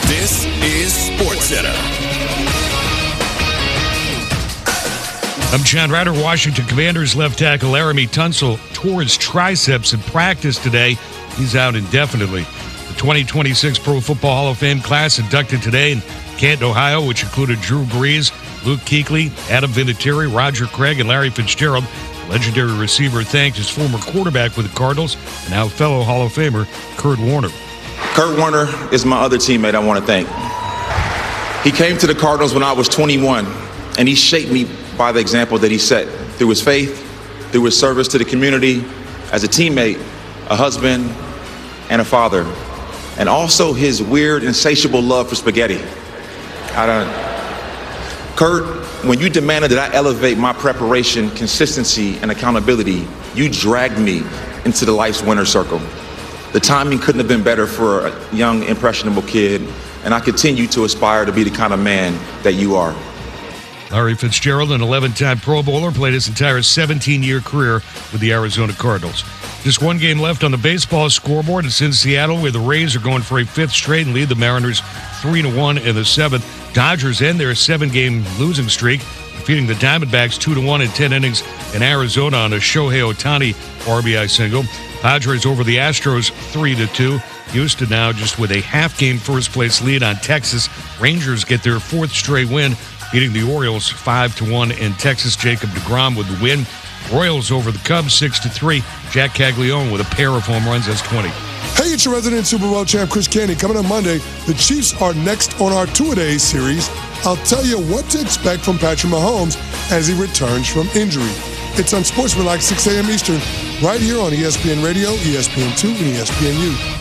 This is SportsCenter. I'm John Ryder. Washington Commanders left tackle Laramie Tunsil tore his triceps in practice today. He's out indefinitely. The 2026 Pro Football Hall of Fame class inducted today in Canton, Ohio, which included Drew Brees, Luke Kuechly, Adam Vinatieri, Roger Craig, and Larry Fitzgerald. The legendary receiver thanked his former quarterback with the Cardinals and now fellow Hall of Famer Kurt Warner. Kurt Warner is my other teammate I want to thank. He came to the Cardinals when I was 21, and he shaped me by the example that he set through his faith, through his service to the community, as a teammate, a husband, and a father, and also his weird, insatiable love for spaghetti. Kurt, when you demanded that I elevate my preparation, consistency, and accountability, you dragged me into the life's winner's circle. The timing couldn't have been better for a young, impressionable kid, and I continue to aspire to be the kind of man that you are. Larry Fitzgerald, an 11-time Pro Bowler, played his entire 17-year career with the Arizona Cardinals. Just one game left on the baseball scoreboard. It's in Seattle, where the Rays are going for a fifth straight and lead the Mariners 3-1 in the seventh. Dodgers end their 7-game losing streak, defeating the Diamondbacks 2-1 in 10 innings in Arizona on a Shohei Ohtani RBI single. Padres over the Astros 3-2. Houston now just with a half-game first-place lead on Texas. Rangers get their fourth straight win, beating the Orioles 5-1 in Texas. Jacob deGrom with the win. Royals over the Cubs 6-3. Jack Caglione with a pair of home runs. That's 20. Hey, it's your resident Super Bowl champ, Chris Canty. Coming on Monday, the Chiefs are next on our two-a-days series. I'll tell you what to expect from Patrick Mahomes as he returns from injury. It's on Sportsmanlike 6 a.m. Eastern, right here on ESPN Radio, ESPN2, and ESPNU.